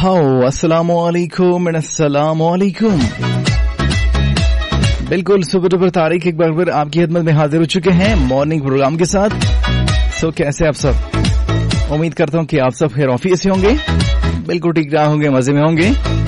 अस्सलामुअलैकुम। बिल्कुल super duper तारीख एक बार फिर आपकी खिदमत में हाजिर हो चुके हैं मॉर्निंग प्रोग्राम के साथ। सो कैसे आप सब? उम्मीद करता हूं कि आप सब खैर ऑफिस से होंगे, बिल्कुल ठीक ठाक होंगे, मजे में होंगे।